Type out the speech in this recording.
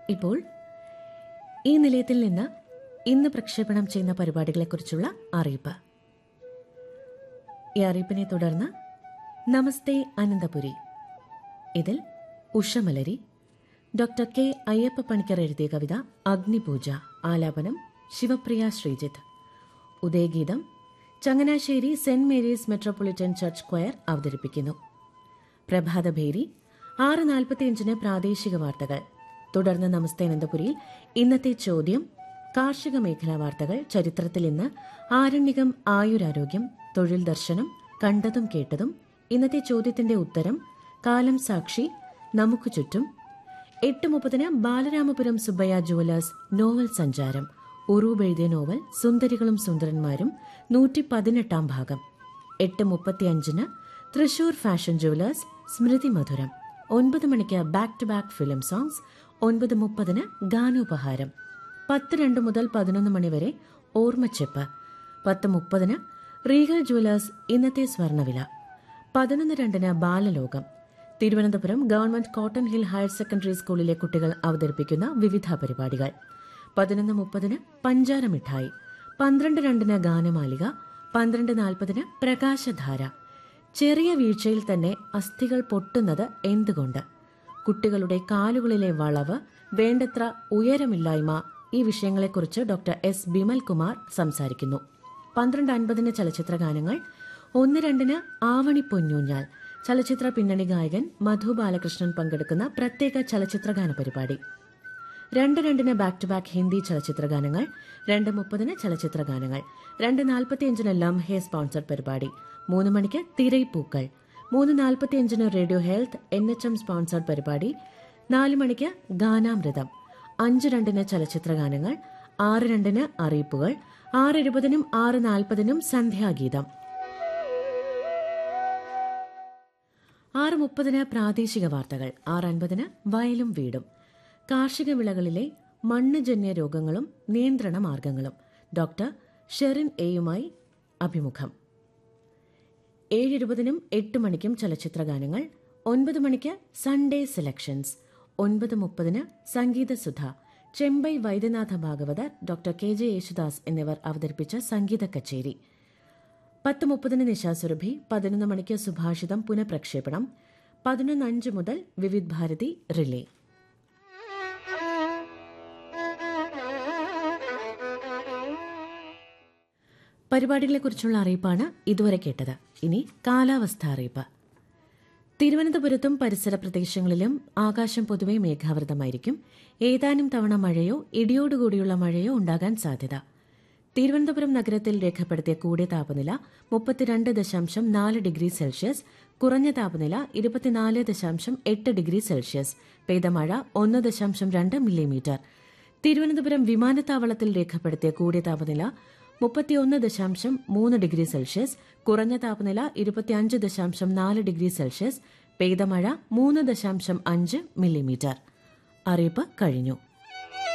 ഇപ്പോൾ ഈ നിലയത്തിൽ നിന്ന് ഇന്ന് പ്രക്ഷേപണം ചെയ്യുന്ന പരിപാടികളെക്കുറിച്ചുള്ള അറിയിപ്പ്. ഈ അറിയിപ്പിനെ തുടർന്ന് നമസ്തേ അനന്തപുരി, ഇതിൽ ഉഷമലരി, ഡോക്ടർ കെ അയ്യപ്പ പണിക്കർ എഴുതിയ കവിത അഗ്നിപൂജ, ആലാപനം Sivapriya Sreejith. ഉദയഗീതം Changanassery saint Mary's metropolitan church square അവതരിപ്പിക്കുന്നു. പ്രഭാതഭേരി 6:45 പ്രാദേശിക വാർത്തകൾ. തുടർന്ന് നമസ്തേ അനന്തപുരിയിൽ ഇന്നത്തെ ചോദ്യം, കാർഷിക മേഖലാ വാർത്തകൾ, ചരിത്രത്തിൽ ഇന്ന്, ആരണ്യകം, ആയുരാരോഗ്യം, തൊഴിൽ ദർശനം, കണ്ടതും കേട്ടതും, ഇന്നത്തെ ചോദ്യത്തിന്റെ ഉത്തരം, കാലം സാക്ഷി, നമുക്ക് ചുറ്റും. 8:30 ബാലരാമപുരം സുബ്ബയ്യ ജുവലേഴ്സ് നോവൽ സഞ്ചാരം, ഉറൂബ് എഴുതിയ നോവൽ സുന്ദരികളും സുന്ദരന്മാരും 118 ഭാഗം. 8:35 തൃശൂർ ഫാഷൻ ജുവലേഴ്സ് സ്മൃതി മധുരം. 9 മണിക്ക് back to back film songs. 9:30 ഗാനോപഹാരം. 10:02 മുതൽ 11 മണിവരെ ഓർമ്മച്ചെപ്പ്. 10:30 റീഗൽ ജുവലേഴ്സ് ഇന്നത്തെ സ്വർണ്ണവില. 11:02 Balalokam. Thiruvananthapuram government cotton hill higher secondary സ്കൂളിലെ കുട്ടികൾ അവതരിപ്പിക്കുന്ന വിവിധ പരിപാടികൾ. 11:30 പഞ്ചാര മിഠായി. 12:02 ഗാനമാലിക. 12:40 പ്രകാശധാര. ചെറിയ വീഴ്ചയിൽ തന്നെ അസ്ഥികൾ പൊട്ടുന്നത് എന്തുകൊണ്ട്? കുട്ടികളുടെ കാലുകളിലെ വളവ്, വേണ്ടത്ര ഉയരമില്ലായ്മ, ഈ വിഷയങ്ങളെക്കുറിച്ച് ഡോക്ടർ എസ് ബിമൽ കുമാർ സംസാരിക്കുന്നു. 12:50 ചലച്ചിത്ര ഗാനങ്ങൾ. 1:02 ആവണി പൊന്നൂഞ്ഞാൽ, ചലച്ചിത്ര പിന്നണി ഗായകൻ മധു ബാലകൃഷ്ണൻ പങ്കെടുക്കുന്ന പ്രത്യേക ചലച്ചിത്ര ഗാന പരിപാടി. 2:02 ബാക്ക് ടു ബാക്ക് ഹിന്ദി ചലച്ചിത്ര ഗാനങ്ങൾ. 2:30 ചലച്ചിത്ര ഗാനങ്ങൾ. 2:45 ലംഹെ സ്പോൺസർഡ് പരിപാടി. 3 മണിക്ക് തിരൈപ്പൂക്കൾ. 3:45 റേഡിയോ ഹെൽത്ത് NHM സ്പോൺസർഡ് പരിപാടി. 4 മണിക്ക് ഗാനാമൃതം. 5:02 ചലച്ചിത്ര ഗാനങ്ങൾ. 6:02 അറിയിപ്പുകൾ. 6:20 6:40 സന്ധ്യാഗീതം. 6:30 പ്രാദേശിക വാർത്തകൾ. 6:50 വയലും വീടും. കാർഷിക വിളകളിലെ മണ്ണ്ജന്യ രോഗങ്ങളും നിയന്ത്രണ മാർഗങ്ങളും, ഡോക്ടർ ഷെറിൻ എയുമായി അഭിമുഖം. 7:20 8 മണിക്കും ചലച്ചിത്ര ഗാനങ്ങൾ. 9 മണിക്ക് Sunday selections. 9:30 സംഗീതസുധ, Chembai Vaidyanatha Bhagavathar, doctor KJ Yesudas എന്നിവർ അവതരിപ്പിച്ച സംഗീത കച്ചേരി. 10:30 നിശാസുരഭി. 11 മണിക്ക് സുഭാഷിതം പുനഃപ്രക്ഷേപണം. 11:05 മുതൽ വിവിധ് ഭാരതി റിലേ. പരിപാടികളെക്കുറിച്ചുള്ള അറിയിപ്പാണ് ഇതുവരെ കേട്ടത്. ഇനി കാലാവസ്ഥ അറിയിപ്പ്. തിരുവനന്തപുരത്തും പരിസര പ്രദേശങ്ങളിലും ആകാശം പൊതുവെ മേഘാവൃതമായിരിക്കും. ഏതാനും തവണ മഴയോ ഇടിയോടുകൂടിയുള്ള മഴയോ ഉണ്ടാകാൻ സാധ്യത. തിരുവനന്തപുരം നഗരത്തിൽ രേഖപ്പെടുത്തിയ കൂടിയ താപനില 32.4 ഡിഗ്രി സെൽഷ്യസ്, കുറഞ്ഞ താപനില 24.8 ഡിഗ്രി സെൽഷ്യസ്. പെയ്ത മഴ 1.2 മില്ലിമീറ്റർ. തിരുവനന്തപുരം വിമാനത്താവളത്തിൽ രേഖപ്പെടുത്തിയ കൂടിയ താപനില 31.3 ഡിഗ്രി സെൽഷ്യസ്, കുറഞ്ഞ താപനില 25.4 ഡിഗ്രി സെൽഷ്യസ്. പെയ്ത മഴ 3.5 മില്ലിമീറ്റർ. അറിയിപ്പ് കഴിഞ്ഞു.